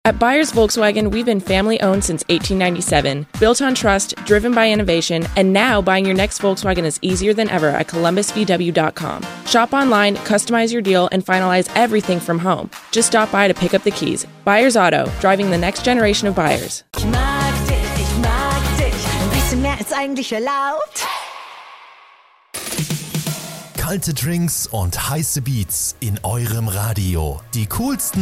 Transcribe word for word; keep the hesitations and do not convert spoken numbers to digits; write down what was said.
At Byers Volkswagen, we've been family-owned since eighteen ninety-seven, built on trust, driven by innovation, and now buying your next Volkswagen is easier than ever at columbus v w dot com. Shop online, customize your deal, and finalize everything from home. Just stop by to pick up the keys. Byers Auto, driving the next generation of buyers. Ich mag dich, ich mag dich, ein bisschen mehr als eigentlich erlaubt. Kalte Drinks und heiße Beats in eurem Radio. Die coolsten